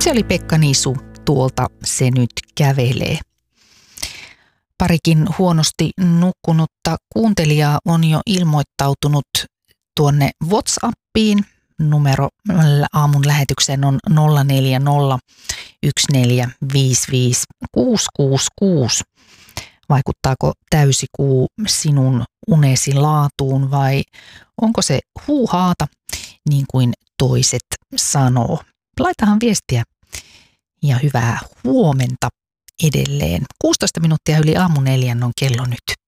Se oli Pekka Nisu, tuolta se nyt kävelee. Parikin huonosti nukkunutta kuuntelijaa on jo ilmoittautunut tuonne WhatsAppiin. Numero aamun lähetykseen on 0401455666. Vaikuttaako täysikuu sinun unesi laatuun vai onko se huuhaata, niin kuin toiset sanoo? Laitahan viestiä ja hyvää huomenta edelleen. 16 minuuttia yli aamu 4 on kello nyt.